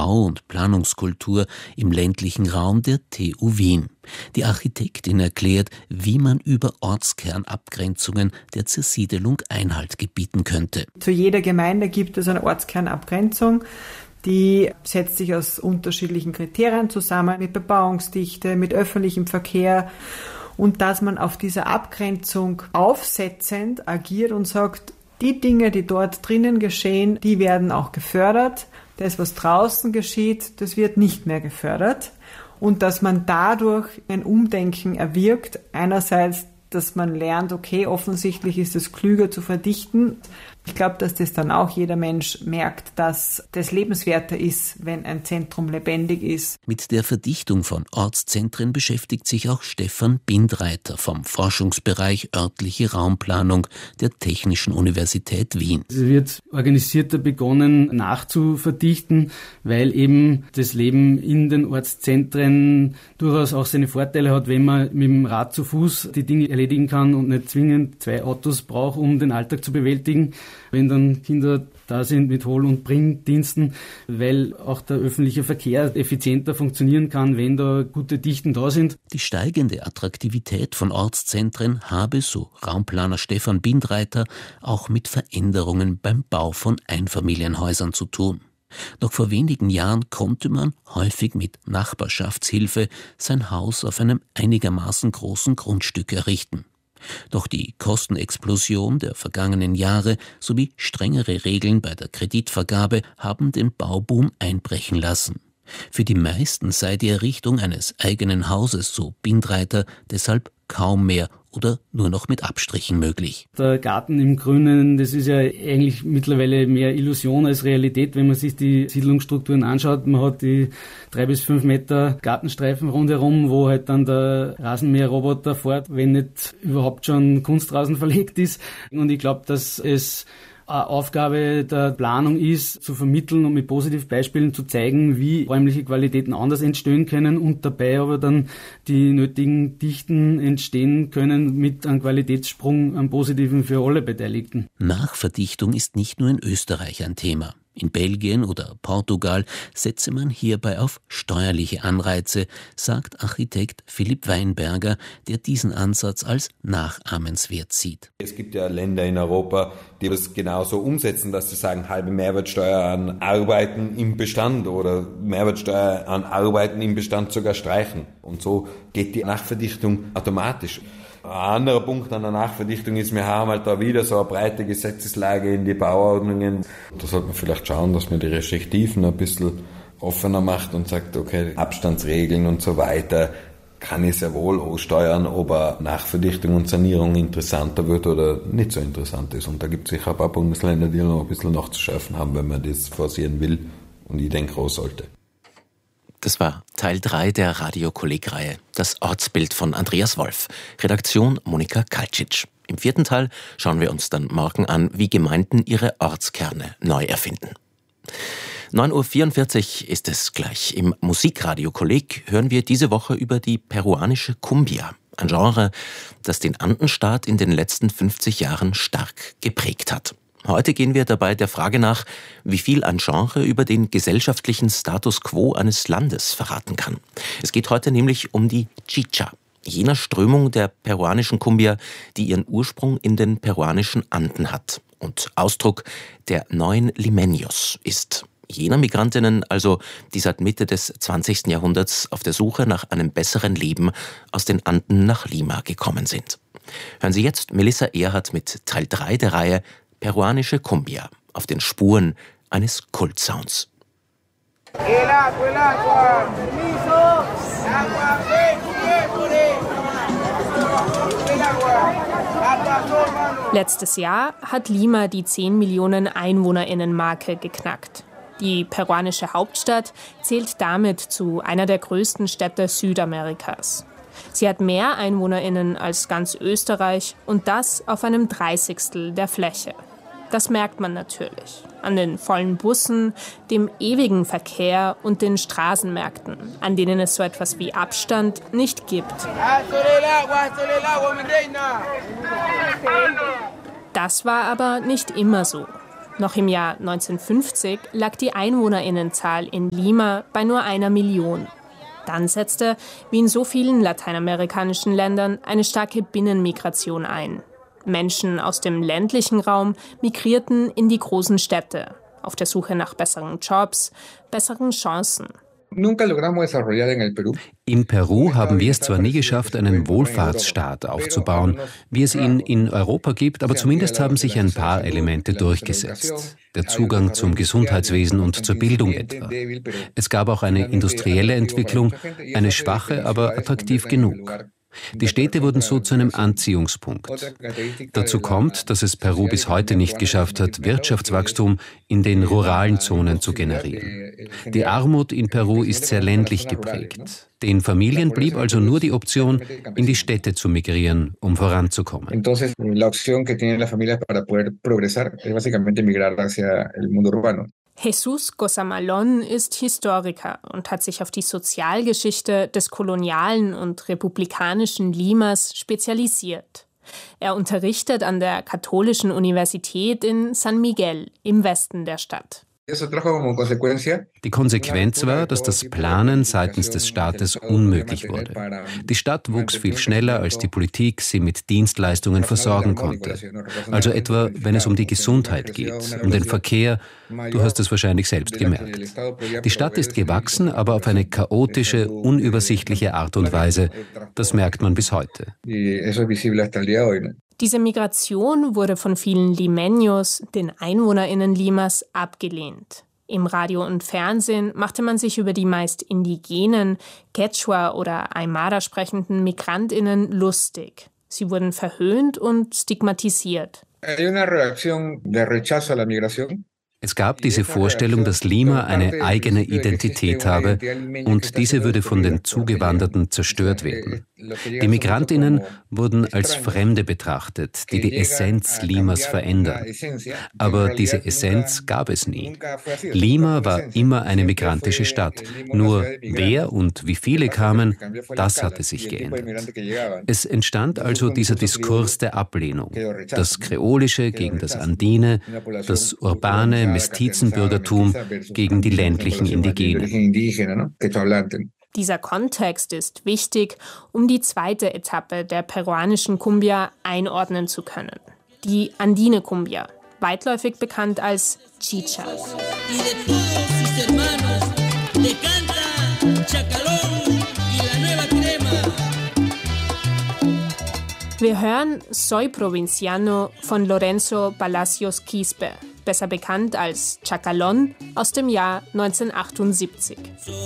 Bau- und Planungskultur im ländlichen Raum der TU Wien. Die Architektin erklärt, wie man über Ortskernabgrenzungen der Zersiedelung Einhalt gebieten könnte. Zu jeder Gemeinde gibt es eine Ortskernabgrenzung. Die setzt sich aus unterschiedlichen Kriterien zusammen, mit Bebauungsdichte, mit öffentlichem Verkehr. Und dass man auf dieser Abgrenzung aufsetzend agiert und sagt, die Dinge, die dort drinnen geschehen, die werden auch gefördert. Das, was draußen geschieht, das wird nicht mehr gefördert. Und dass man dadurch ein Umdenken erwirkt. Einerseits, dass man lernt, okay, offensichtlich ist es klüger zu verdichten. Ich glaube, dass das dann auch jeder Mensch merkt, dass das lebenswerter ist, wenn ein Zentrum lebendig ist. Mit der Verdichtung von Ortszentren beschäftigt sich auch Stefan Bindreiter vom Forschungsbereich örtliche Raumplanung der Technischen Universität Wien. Es wird organisierter begonnen nachzuverdichten, weil eben das Leben in den Ortszentren durchaus auch seine Vorteile hat, wenn man mit dem Rad zu Fuß die Dinge erledigen kann und nicht zwingend 2 Autos braucht, um den Alltag zu bewältigen. Wenn dann Kinder da sind mit Hol- und Bringdiensten, weil auch der öffentliche Verkehr effizienter funktionieren kann, wenn da gute Dichten da sind. Die steigende Attraktivität von Ortszentren habe, so Raumplaner Stefan Bindreiter, auch mit Veränderungen beim Bau von Einfamilienhäusern zu tun. Noch vor wenigen Jahren konnte man, häufig mit Nachbarschaftshilfe, sein Haus auf einem einigermaßen großen Grundstück errichten. Doch die Kostenexplosion der vergangenen Jahre sowie strengere Regeln bei der Kreditvergabe haben den Bauboom einbrechen lassen. Für die meisten sei die Errichtung eines eigenen Hauses, so Bindreiter, deshalb kaum mehr oder nur noch mit Abstrichen möglich. Der Garten im Grünen, das ist ja eigentlich mittlerweile mehr Illusion als Realität, wenn man sich die Siedlungsstrukturen anschaut. Man hat die 3 bis 5 Meter Gartenstreifen rundherum, wo halt dann der Rasenmäherroboter fährt, wenn nicht überhaupt schon Kunstrasen verlegt ist. Und ich glaube, dass es Aufgabe der Planung ist, zu vermitteln und mit Positivbeispielen zu zeigen, wie räumliche Qualitäten anders entstehen können und dabei aber dann die nötigen Dichten entstehen können mit einem Qualitätssprung, einem positiven für alle Beteiligten. Nachverdichtung ist nicht nur in Österreich ein Thema. In Belgien oder Portugal setze man hierbei auf steuerliche Anreize, sagt Architekt Philipp Weinberger, der diesen Ansatz als nachahmenswert sieht. Es gibt ja Länder in Europa, die das genauso umsetzen, dass sie sagen, halbe Mehrwertsteuer an Arbeiten im Bestand oder Mehrwertsteuer an Arbeiten im Bestand sogar streichen. Und so geht die Nachverdichtung automatisch. Ein anderer Punkt an der Nachverdichtung ist, wir haben halt da wieder so eine breite Gesetzeslage in die Bauordnungen. Da sollte man vielleicht schauen, dass man die Restriktiven ein bisschen offener macht und sagt, okay, Abstandsregeln und so weiter kann ich sehr wohl aussteuern, ob eine Nachverdichtung und Sanierung interessanter wird oder nicht so interessant ist. Und da gibt es sicher ein paar Bundesländer, die noch ein bisschen nachzuschärfen haben, wenn man das forcieren will. Und ich denke, groß sollte. Das war Teil 3 der Radio-Kolleg-Reihe, das Ortsbild von Andreas Wolf. Redaktion Monika Kaltschitsch. Im 4. Teil schauen wir uns dann morgen an, wie Gemeinden ihre Ortskerne neu erfinden. 9.44 Uhr ist es gleich. Im Musikradio-Kolleg hören wir diese Woche über die peruanische Cumbia. Ein Genre, das den Andenstaat in den letzten 50 Jahren stark geprägt hat. Heute gehen wir dabei der Frage nach, wie viel ein Genre über den gesellschaftlichen Status quo eines Landes verraten kann. Es geht heute nämlich um die Chicha, jener Strömung der peruanischen Cumbia, die ihren Ursprung in den peruanischen Anden hat und Ausdruck der neuen Limeños ist. Jener Migrantinnen also, die seit Mitte des 20. Jahrhunderts auf der Suche nach einem besseren Leben aus den Anden nach Lima gekommen sind. Hören Sie jetzt Melissa Erhardt mit Teil 3 der Reihe Peruanische Cumbia auf den Spuren eines Kultsounds. Letztes Jahr hat Lima die 10 Millionen EinwohnerInnen-Marke geknackt. Die peruanische Hauptstadt zählt damit zu einer der größten Städte Südamerikas. Sie hat mehr EinwohnerInnen als ganz Österreich und das auf einem 30stel der Fläche. Das merkt man natürlich an den vollen Bussen, dem ewigen Verkehr und den Straßenmärkten, an denen es so etwas wie Abstand nicht gibt. Das war aber nicht immer so. Noch im Jahr 1950 lag die EinwohnerInnenzahl in Lima bei nur 1 Million. Dann setzte, wie in so vielen lateinamerikanischen Ländern, eine starke Binnenmigration ein. Menschen aus dem ländlichen Raum migrierten in die großen Städte, auf der Suche nach besseren Jobs, besseren Chancen. In Peru haben wir es zwar nie geschafft, einen Wohlfahrtsstaat aufzubauen, wie es ihn in Europa gibt, aber zumindest haben sich ein paar Elemente durchgesetzt. Der Zugang zum Gesundheitswesen und zur Bildung etwa. Es gab auch eine industrielle Entwicklung, eine schwache, aber attraktiv genug. Die Städte wurden so zu einem Anziehungspunkt. Dazu kommt, dass es Peru bis heute nicht geschafft hat, Wirtschaftswachstum in den ruralen Zonen zu generieren. Die Armut in Peru ist sehr ländlich geprägt. Den Familien blieb also nur die Option, in die Städte zu migrieren, um voranzukommen. Jesús Cosamalón ist Historiker und hat sich auf die Sozialgeschichte des kolonialen und republikanischen Limas spezialisiert. Er unterrichtet an der Katholischen Universität in San Miguel im Westen der Stadt. Die Konsequenz war, dass das Planen seitens des Staates unmöglich wurde. Die Stadt wuchs viel schneller, als die Politik sie mit Dienstleistungen versorgen konnte. Also etwa, wenn es um die Gesundheit geht, um den Verkehr, du hast es wahrscheinlich selbst gemerkt. Die Stadt ist gewachsen, aber auf eine chaotische, unübersichtliche Art und Weise. Das merkt man bis heute. Diese Migration wurde von vielen Limeños, den EinwohnerInnen Limas, abgelehnt. Im Radio und Fernsehen machte man sich über die meist indigenen, Quechua- oder Aymara sprechenden MigrantInnen lustig. Sie wurden verhöhnt und stigmatisiert. Es gab diese Vorstellung, dass Lima eine eigene Identität habe und diese würde von den Zugewanderten zerstört werden. Die Migrantinnen wurden als Fremde betrachtet, die die Essenz Limas verändern. Aber diese Essenz gab es nie. Lima war immer eine migrantische Stadt. Nur wer und wie viele kamen, das hatte sich geändert. Es entstand also dieser Diskurs der Ablehnung. Das Kreolische gegen das Andine, das urbane Mestizenbürgertum gegen die ländlichen Indigenen. Dieser Kontext ist wichtig, um die zweite Etappe der peruanischen Cumbia einordnen zu können. Die Andine-Cumbia, weitläufig bekannt als Chicha. Wir hören Soy Provinciano von Lorenzo Palacios Quispe, besser bekannt als Chacalón, aus dem Jahr 1978.